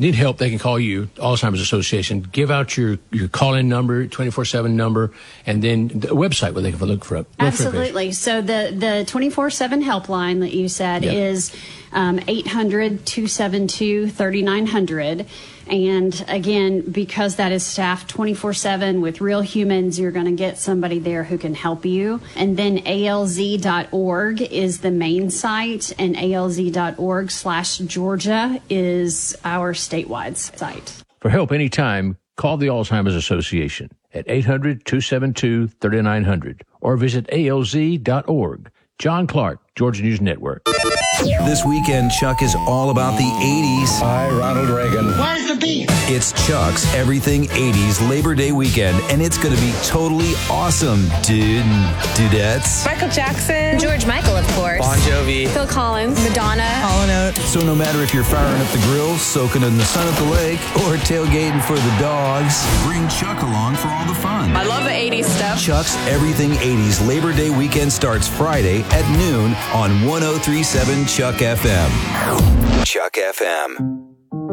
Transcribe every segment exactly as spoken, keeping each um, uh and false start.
need help, they can call you, Alzheimer's Association. Give out your, your call-in number, twenty-four seven number, and then the website where they can look for it. Absolutely. So the, the twenty-four seven helpline that you said yeah. is um, eight hundred, two seven two, three nine hundred. And again, because that is staffed twenty-four seven with real humans, you're going to get somebody there who can help you. And then A L Z dot org is the main site, and A L Z dot org slash Georgia is our statewide site. For help anytime, call the Alzheimer's Association at eight hundred, two seven two, three nine hundred or visit A L Z dot org. John Clark, Georgia News Network. This weekend, Chuck is all about the eighties. Hi, Ronald Reagan. Where's the beef? It's Chuck's Everything eighties Labor Day weekend, and it's going to be totally awesome, dude and dudettes. Michael Jackson. George Michael, of course. Bon Jovi. Phil Collins. Madonna. Hall and Oates. So no matter if you're firing up the grill, soaking in the sun at the lake, or tailgating for the dogs, bring Chuck along for all the fun. I love the eighties stuff. Chuck's Everything eighties Labor Day weekend starts Friday at noon on one oh three point seven Chuck F M. Chuck F M.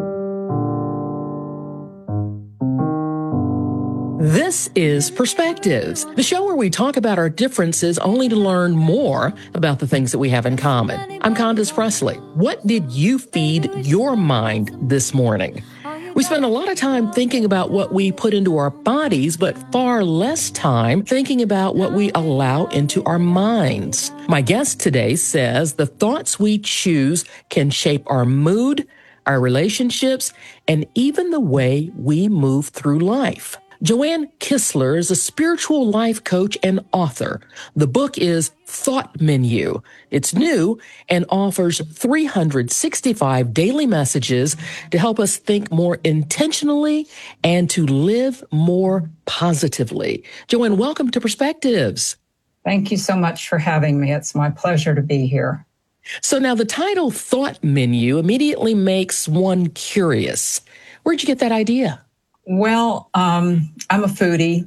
This is Perspectives, the show where we talk about our differences only to learn more about the things that we have in common. I'm Candace Presley. What did you feed your mind this morning? We spend a lot of time thinking about what we put into our bodies, but far less time thinking about what we allow into our minds. My guest today says the thoughts we choose can shape our mood, our relationships, and even the way we move through life. Joanne Kistler is a spiritual life coach and author. The book is Thought Menu. It's new and offers three hundred sixty-five daily messages to help us think more intentionally and to live more positively. Joanne, welcome to Perspectives. Thank you so much for having me. It's my pleasure to be here. So now the title Thought Menu immediately makes one curious. Where'd you get that idea? Well, um, I'm a foodie.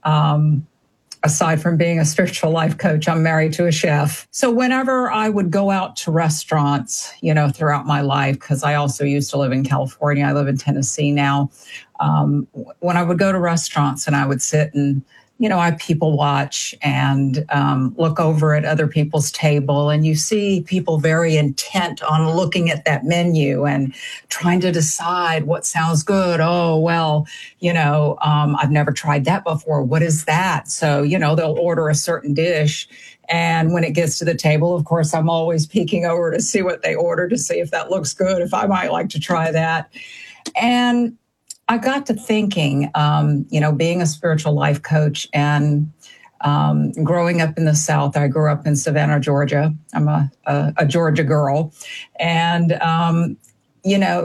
Um, aside from being a spiritual life coach, I'm married to a chef. So whenever I would go out to restaurants, you know, throughout my life, because I also used to live in California, I live in Tennessee now. Um, when I would go to restaurants and I would sit and, you know, I people watch and um, look over at other people's table, and you see people very intent on looking at that menu and trying to decide what sounds good. Oh, well, you know, um, I've never tried that before. What is that? So, you know, they'll order a certain dish. And when it gets to the table, of course, I'm always peeking over to see what they order, to see if that looks good, if I might like to try that. And I got to thinking, um, you know, being a spiritual life coach and um, growing up in the South, I grew up in Savannah, Georgia. I'm a, a, a Georgia girl. And, um, you know,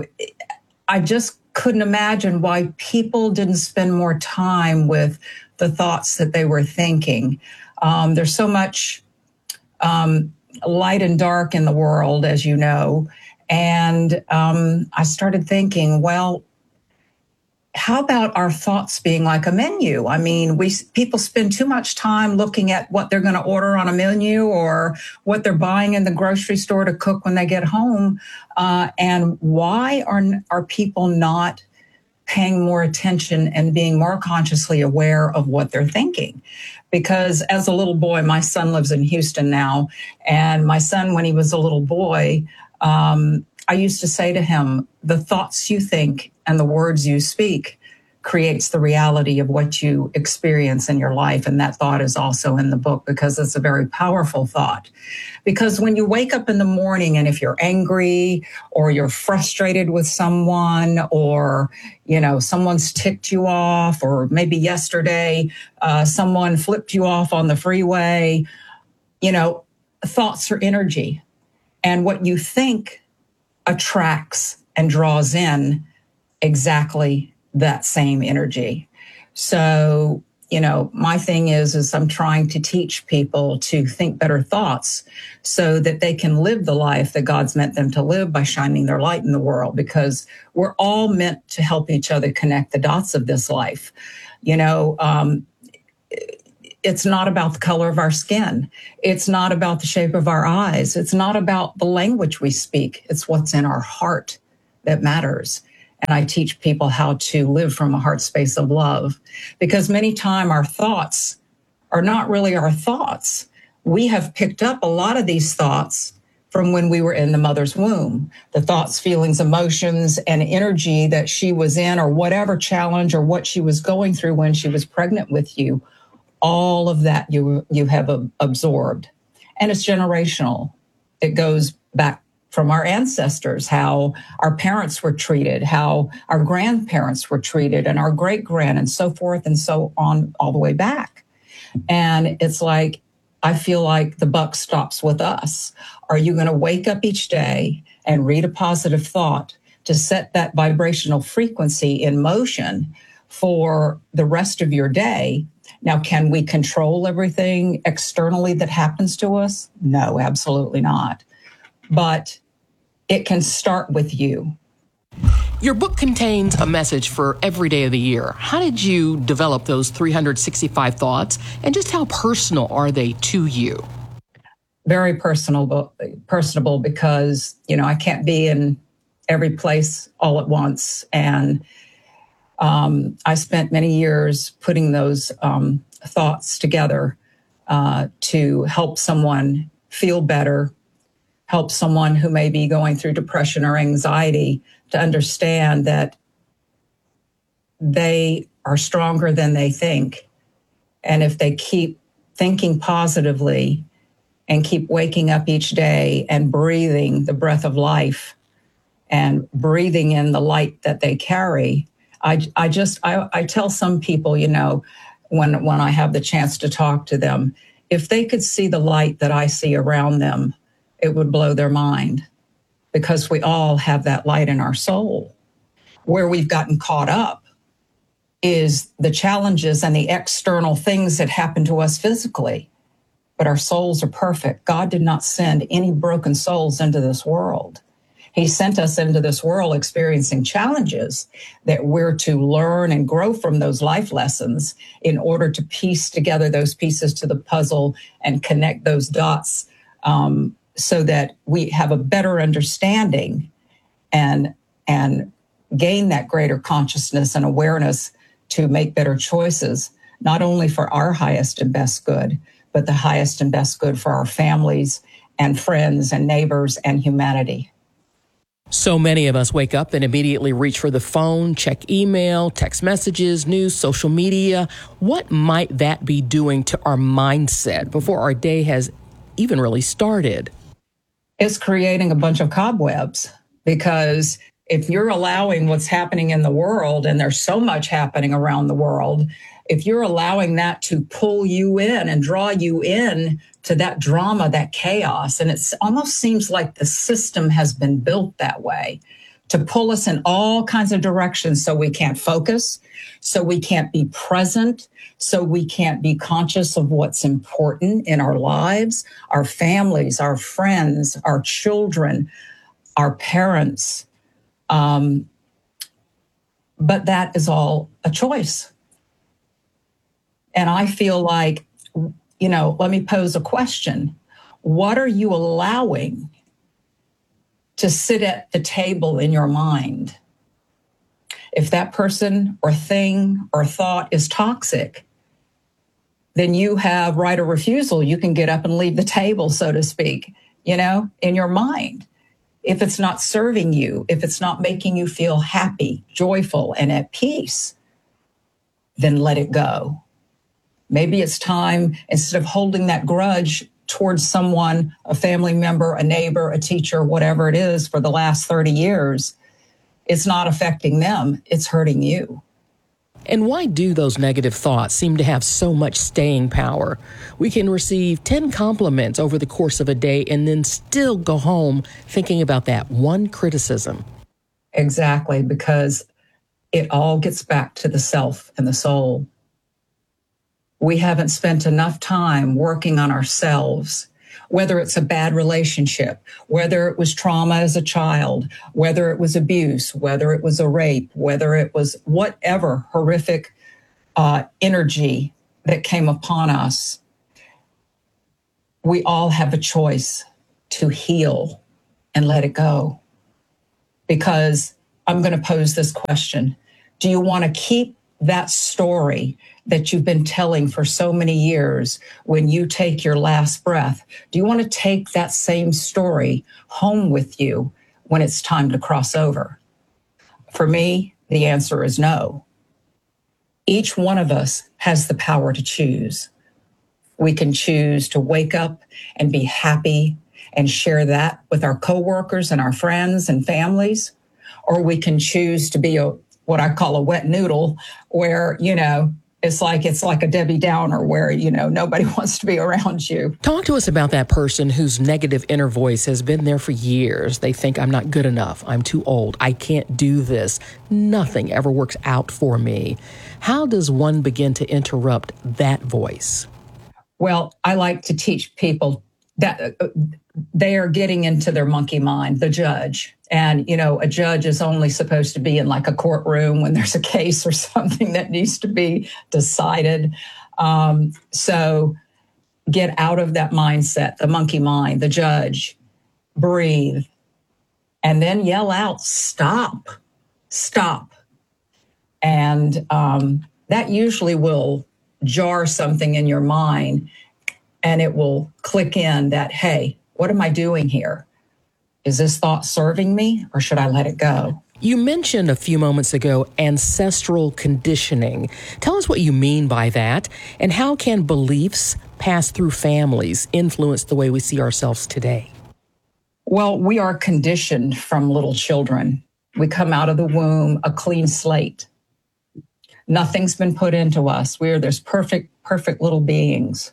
I just couldn't imagine why people didn't spend more time with the thoughts that they were thinking. Um, there's so much um, light and dark in the world, as you know. And um, I started thinking, well, how about our thoughts being like a menu? I mean, we people spend too much time looking at what they're going to order on a menu or what they're buying in the grocery store to cook when they get home. Uh, and why are, are people not paying more attention and being more consciously aware of what they're thinking? Because as a little boy, my son lives in Houston now, and my son, when he was a little boy, um, I used to say to him, the thoughts you think and the words you speak creates the reality of what you experience in your life. And that thought is also in the book because it's a very powerful thought. Because when you wake up in the morning and if you're angry or you're frustrated with someone or, you know, someone's ticked you off, or maybe yesterday uh, someone flipped you off on the freeway, you know, thoughts are energy. And what you think attracts and draws in exactly that same energy. So, you know, my thing is, is I'm trying to teach people to think better thoughts so that they can live the life that God's meant them to live by shining their light in the world, because we're all meant to help each other connect the dots of this life. You know, um, it's not about the color of our skin. It's not about the shape of our eyes. It's not about the language we speak. It's what's in our heart that matters. and I teach people how to live from a heart space of love, because many times our thoughts are not really our thoughts. We have picked up a lot of these thoughts from when we were in the mother's womb, the thoughts, feelings, emotions, and energy that she was in, or whatever challenge or what she was going through when she was pregnant with you. All of that you, you have absorbed. And it's generational. It goes back from our ancestors, how our parents were treated, how our grandparents were treated, and our great-grand, and so forth and so on, all the way back. And it's like, I feel like the buck stops with us. Are you going to wake up each day and read a positive thought to set that vibrational frequency in motion for the rest of your day? Now, can we control everything externally that happens to us? No, absolutely not. But it can start with you. Your book contains a message for every day of the year. How did you develop those three hundred sixty-five thoughts, and just how personal are they to you? Very personal, personable, because, you know, I can't be in every place all at once. And um, I spent many years putting those um, thoughts together uh, to help someone feel better, help someone who may be going through depression or anxiety to understand that they are stronger than they think. And if they keep thinking positively and keep waking up each day and breathing the breath of life and breathing in the light that they carry, I, I just, I, I tell some people, you know, when, when I have the chance to talk to them, if they could see the light that I see around them, it would blow their mind, because we all have that light in our soul. Where we've gotten caught up is the challenges and the external things that happen to us physically. But our souls are perfect. God did not send any broken souls into this world. He sent us into this world experiencing challenges that we're to learn and grow from those life lessons in order to piece together those pieces to the puzzle and connect those dots, um, so that we have a better understanding and, and gain that greater consciousness and awareness to make better choices, not only for our highest and best good, but the highest and best good for our families and friends and neighbors and humanity. So many of us wake up and immediately reach for the phone, check email, text messages, news, social media. What might that be doing to our mindset before our day has even really started? It's creating a bunch of cobwebs, because if you're allowing what's happening in the world, and there's so much happening around the world, if you're allowing that to pull you in and draw you in to that drama, that chaos, and it almost seems like the system has been built that way to pull us in all kinds of directions, so we can't focus, so we can't be present, so we can't be conscious of what's important in our lives, our families, our friends, our children, our parents. Um, but that is all a choice. And I feel like, you know, let me pose a question. What are you allowing to sit at the table in your mind? If that person or thing or thought is toxic, then you have right of refusal. You can get up and leave the table, so to speak, you know, in your mind. If it's not serving you, if it's not making you feel happy, joyful, and at peace, then let it go. Maybe it's time, instead of holding that grudge towards someone, a family member, a neighbor, a teacher, whatever it is, for the last thirty years, it's not affecting them, it's hurting you. And why do those negative thoughts seem to have so much staying power? We can receive ten compliments over the course of a day and then still go home thinking about that one criticism. Exactly, because it all gets back to the self and the soul. We haven't spent enough time working on ourselves, whether it's a bad relationship, whether it was trauma as a child, whether it was abuse, whether it was a rape, whether it was whatever horrific uh, energy that came upon us. We all have a choice to heal and let it go. Because I'm going to pose this question. Do you want to keep that story that you've been telling for so many years when you take your last breath? Do you want to take that same story home with you when it's time to cross over? For me, the answer is no. Each one of us has the power to choose. We can choose to wake up and be happy and share that with our coworkers and our friends and families, or we can choose to be a what I call a wet noodle, where, you know, it's like it's like a Debbie Downer where, you know, nobody wants to be around you. Talk to us about that person whose negative inner voice has been there for years. They think I'm not good enough. I'm too old. I can't do this. Nothing ever works out for me. How does one begin to interrupt that voice? Well, I like to teach people that uh, they are getting into their monkey mind, the judge. And, you know, a judge is only supposed to be in like a courtroom when there's a case or something that needs to be decided. Um, so get out of that mindset, the monkey mind, the judge, breathe, and then yell out, stop, stop. And um, that usually will jar something in your mind, and it will click in that, hey, what am I doing here? Is this thought serving me, or should I let it go? You mentioned a few moments ago ancestral conditioning. Tell us what you mean by that, and how can beliefs passed through families influence the way we see ourselves today? Well, we are conditioned from little children. We come out of the womb a clean slate. Nothing's been put into us. We are this perfect, perfect little beings.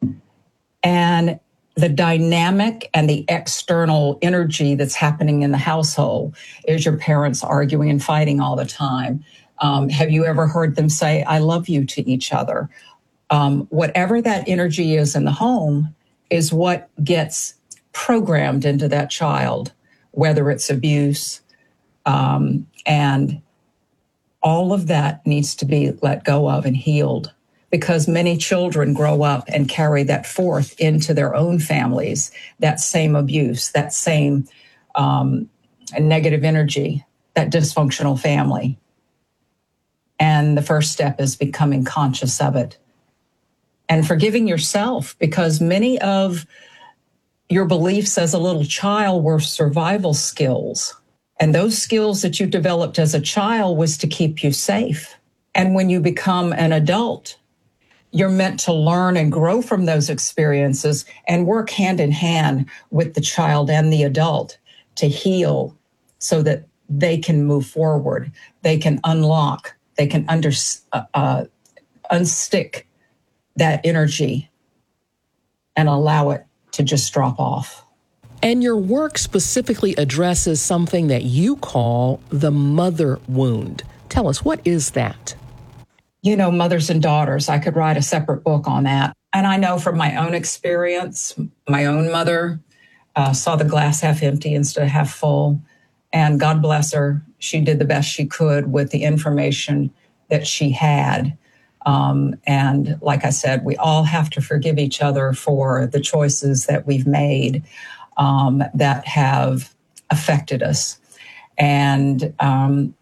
And the dynamic and the external energy that's happening in the household is your parents arguing and fighting all the time. Um, have you ever heard them say, I love you to each other? Um, whatever that energy is in the home is what gets programmed into that child, whether it's abuse. Um, and all of that needs to be let go of and healed, because many children grow up and carry that forth into their own families, that same abuse, that same um, negative energy, that dysfunctional family. And the first step is becoming conscious of it and forgiving yourself, because many of your beliefs as a little child were survival skills. And those skills that you developed as a child was to keep you safe. And when you become an adult, you're meant to learn and grow from those experiences and work hand in hand with the child and the adult to heal so that they can move forward. They can unlock, they can under, uh, uh, unstick that energy and allow it to just drop off. And your work specifically addresses something that you call the mother wound. Tell us, what is that? You know, mothers and daughters, I could write a separate book on that. And I know from my own experience, my own mother uh, saw the glass half empty instead of half full. And God bless her, she did the best she could with the information that she had. Um, and like I said, we all have to forgive each other for the choices that we've made um, that have affected us. And, um,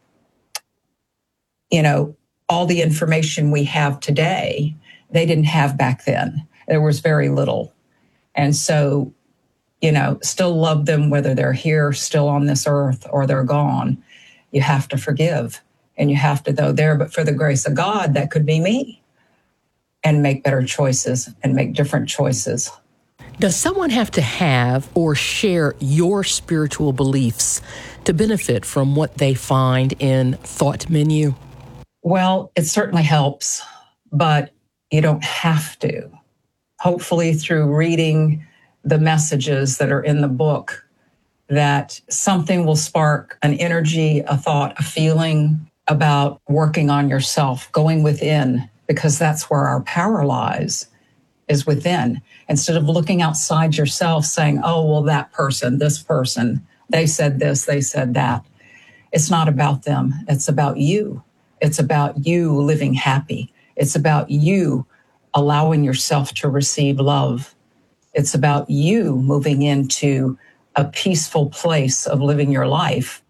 you know, all the information we have today, they didn't have back then. There was very little. And so, you know, still love them, whether they're here still on this earth or they're gone. You have to forgive, and you have to go there. But for the grace of God, that could be me, and make better choices and make different choices. Does someone have to have or share your spiritual beliefs to benefit from what they find in Thought Menu? Well, it certainly helps, but you don't have to. Hopefully, through reading the messages that are in the book, that something will spark an energy, a thought, a feeling about working on yourself, going within, because that's where our power lies, is within. Instead of looking outside yourself saying, oh, well, that person, this person, they said this, they said that. It's not about them. It's about you. It's about you living happy. It's about you allowing yourself to receive love. It's about you moving into a peaceful place of living your life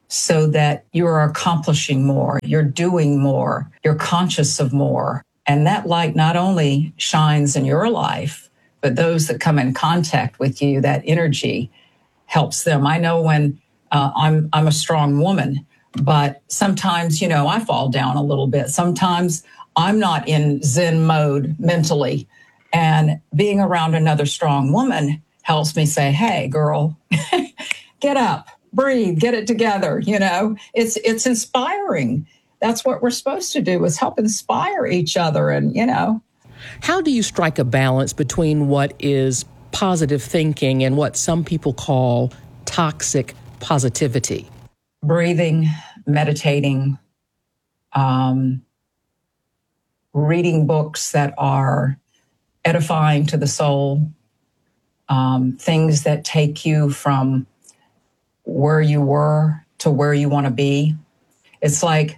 so that you are accomplishing more, you're doing more, you're conscious of more. And that light not only shines in your life, but those that come in contact with you, that energy helps them. I know when uh, I'm I'm a strong woman, but sometimes, you know, I fall down a little bit. Sometimes I'm not in Zen mode mentally. And being around another strong woman helps me say, hey, girl, get up. Breathe, get it together. You know, it's it's inspiring. That's what we're supposed to do, is help inspire each other. And, you know. How do you strike a balance between what is positive thinking and what some people call toxic positivity? Breathing, meditating, um, reading books that are edifying to the soul, um, things that take you from where you were to where you want to be. It's like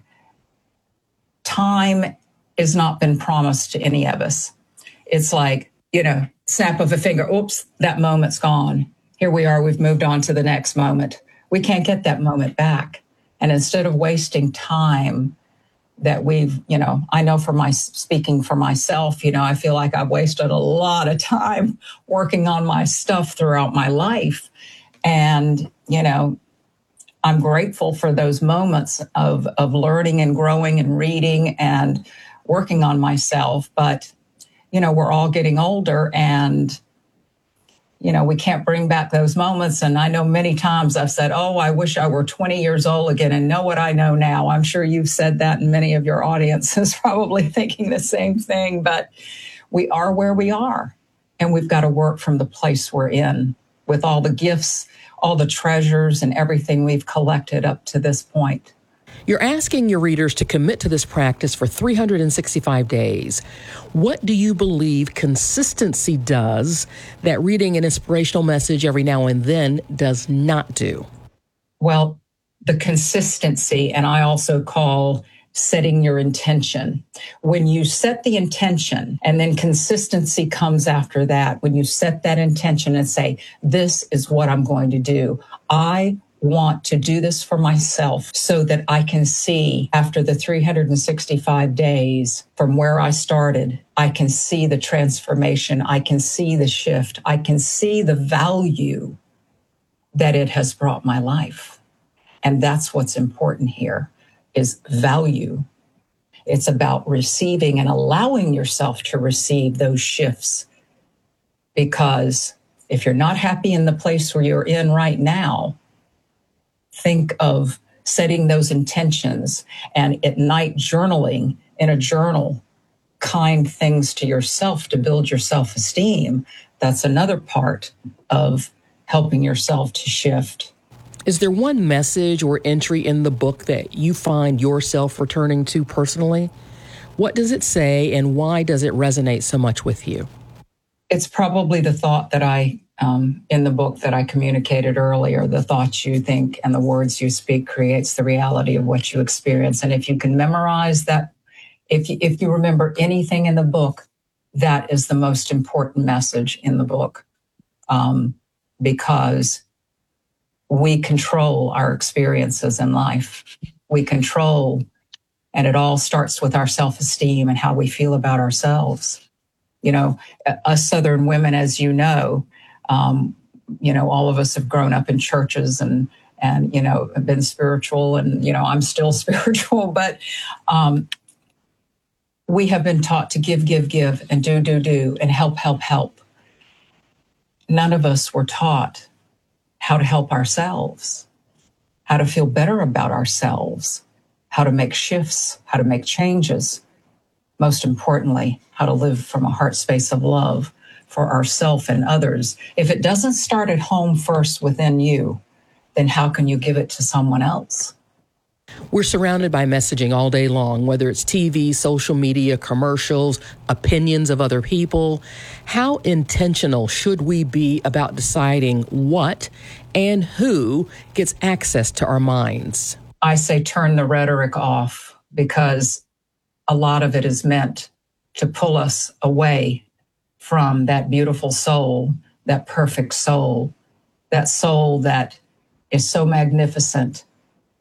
time has not been promised to any of us. It's like, you know, snap of a finger. Oops, that moment's gone. Here we are. We've moved on to the next moment. We can't get that moment back. And instead of wasting time that we've, you know, I know for my speaking for myself, you know, I feel like I've wasted a lot of time working on my stuff throughout my life. And, you know, I'm grateful for those moments of, of learning and growing and reading and working on myself. But, you know, we're all getting older and, you know, we can't bring back those moments. And I know many times I've said, oh, I wish I were twenty years old again and know what I know now. I'm sure you've said that, and many of your audience is probably thinking the same thing. But we are where we are, and we've got to work from the place we're in with all the gifts, all the treasures, and everything we've collected up to this point. You're asking your readers to commit to this practice for three hundred sixty-five days. What do you believe consistency does that reading an inspirational message every now and then does not do? Well, the consistency, and I also call setting your intention. When you set the intention and then consistency comes after that, when you set that intention and say, this is what I'm going to do. I want to do this for myself so that I can see after the three hundred sixty-five days from where I started, I can see the transformation. I can see the shift. I can see the value that it has brought my life. And that's what's important here, is value. It's about receiving and allowing yourself to receive those shifts. Because if you're not happy in the place where you're in right now, think of setting those intentions and at night journaling in a journal, kind things to yourself to build your self-esteem. That's another part of helping yourself to shift. Is there one message or entry in the book that you find yourself returning to personally? What does it say, and why does it resonate so much with you? It's probably the thought that I, um, in the book that I communicated earlier, the thoughts you think and the words you speak creates the reality of what you experience. And if you can memorize that, if you, if you remember anything in the book, that is the most important message in the book, um, because we control our experiences in life. We control, and it all starts with our self-esteem and how we feel about ourselves. You know, us Southern women, as you know, um, you know, all of us have grown up in churches and, and, you know, have been spiritual, and, you know, I'm still spiritual, but um, we have been taught to give, give, give, and do, do, do, and help, help, help. None of us were taught how to help ourselves, how to feel better about ourselves, how to make shifts, how to make changes. Most importantly, how to live from a heart space of love for ourselves and others. If it doesn't start at home first within you, then how can you give it to someone else? We're surrounded by messaging all day long, whether it's T V, social media, commercials, opinions of other people. How intentional should we be about deciding what and who gets access to our minds? I say turn the rhetoric off, because a lot of it is meant to pull us away from that beautiful soul, that perfect soul, that soul that is so magnificent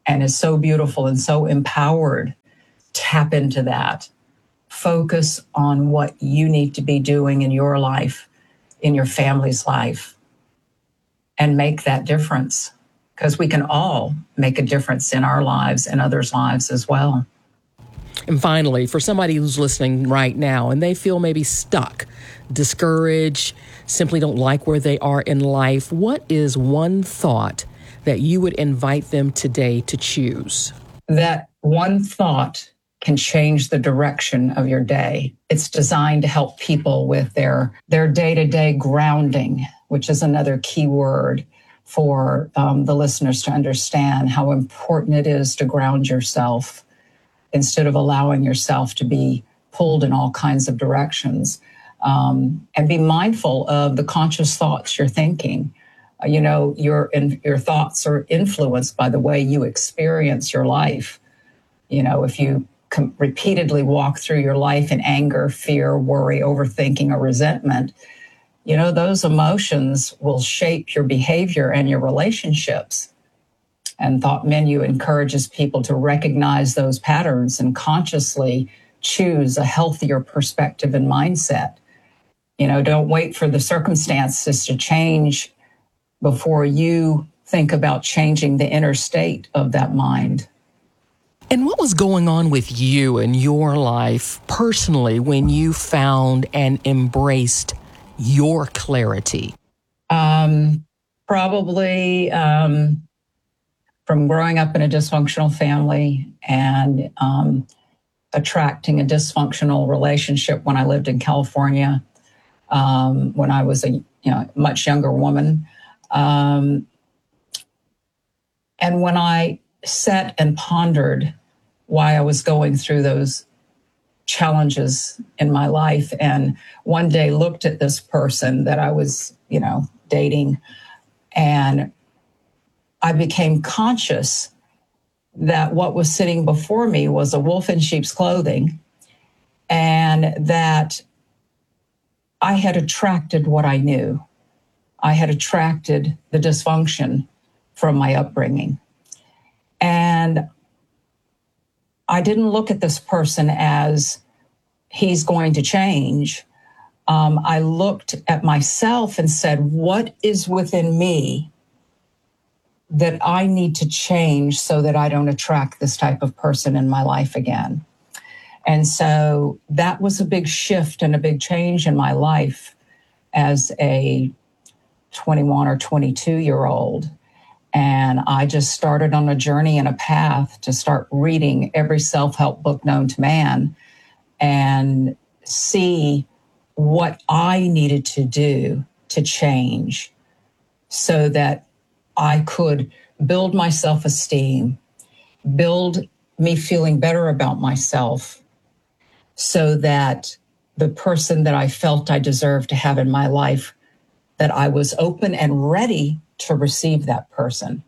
and is so beautiful and so empowered. Tap into that. Focus on what you need to be doing in your life, in your family's life, and make that difference, because we can all make a difference in our lives and others' lives as well. And finally, for somebody who's listening right now and they feel maybe stuck, discouraged, simply don't like where they are in life, what is one thought that you would invite them today to choose? That one thought can change the direction of your day. It's designed to help people with their, their day-to-day grounding, which is another key word for um, the listeners to understand how important it is to ground yourself instead of allowing yourself to be pulled in all kinds of directions. Um, and be mindful of the conscious thoughts you're thinking. Uh, you know, your in, your thoughts are influenced by the way you experience your life. You know, if you com- repeatedly walk through your life in anger, fear, worry, overthinking, or resentment, you know, those emotions will shape your behavior and your relationships. And Thought Menu encourages people to recognize those patterns and consciously choose a healthier perspective and mindset. You know, don't wait for the circumstances to change before you think about changing the inner state of that mind. And what was going on with you in your life personally when you found and embraced your clarity? Um, probably um, from growing up in a dysfunctional family and um, attracting a dysfunctional relationship when I lived in California, um, when I was a you know much younger woman. Um, and when I sat and pondered why I was going through those challenges in my life, and one day looked at this person that I was, you know, dating, and I became conscious that what was sitting before me was a wolf in sheep's clothing, and that I had attracted what I knew. I had attracted the dysfunction from my upbringing. And I didn't look at this person as he's going to change. Um, I looked at myself and said, what is within me that I need to change so that I don't attract this type of person in my life again? And so that was a big shift and a big change in my life as a twenty-one or twenty-two year old. And I just started on a journey and a path to start reading every self-help book known to man and see what I needed to do to change so that I could build my self-esteem, build me feeling better about myself, so that the person that I felt I deserved to have in my life, that I was open and ready to receive that person.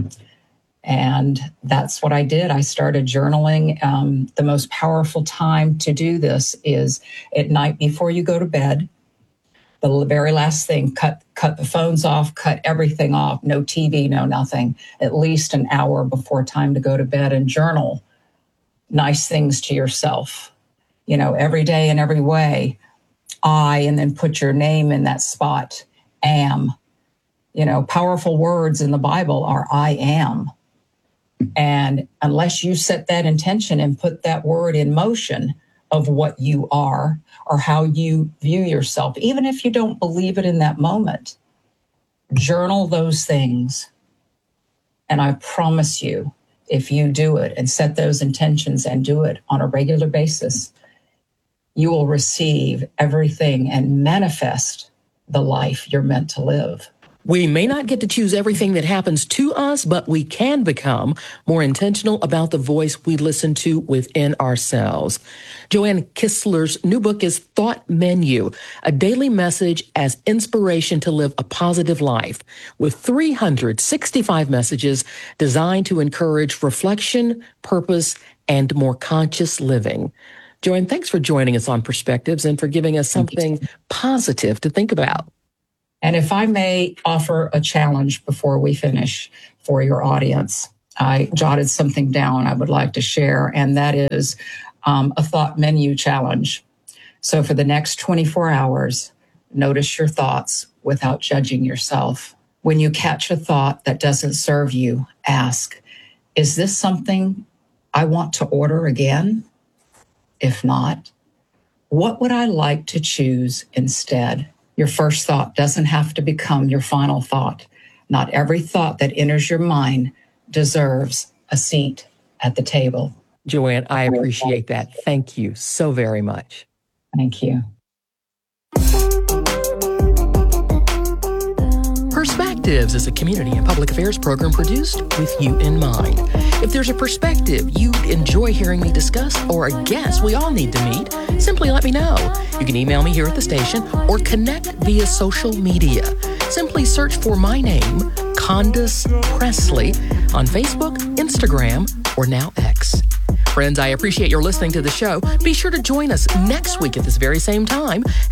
And that's what I did. I started journaling. Um, the most powerful time to do this is at night before you go to bed. The very last thing, cut cut the phones off, cut everything off, no T V, no nothing, at least an hour before time to go to bed, and journal nice things to yourself. You know, every day in every way, I, and then put your name in that spot, am. You know, powerful words in the Bible are I am. And unless you set that intention and put that word in motion of what you are or how you view yourself, even if you don't believe it in that moment, journal those things. And I promise you, if you do it and set those intentions and do it on a regular basis, you will receive everything and manifest the life you're meant to live. We may not get to choose everything that happens to us, but we can become more intentional about the voice we listen to within ourselves. Joanne Kistler's new book is Thought Menu, a daily message as inspiration to live a positive life, with three hundred sixty-five messages designed to encourage reflection, purpose, and more conscious living. Joanne, thanks for joining us on Perspectives and for giving us something positive to think about. And if I may offer a challenge before we finish for your audience, I jotted something down I would like to share, and that is um, a thought menu challenge. So for the next twenty-four hours, notice your thoughts without judging yourself. When you catch a thought that doesn't serve you, ask, is this something I want to order again? If not, what would I like to choose instead? Your first thought doesn't have to become your final thought. Not every thought that enters your mind deserves a seat at the table. Joanne, I appreciate that. Thank you so very much. Thank you. Perspectives is a community and public affairs program produced with you in mind. If there's a perspective you'd enjoy hearing me discuss or a guest we all need to meet, simply let me know. You can email me here at the station or connect via social media. Simply search for my name, Condace Pressley, on Facebook, Instagram, or now X. Friends, I appreciate your listening to the show. Be sure to join us next week at this very same time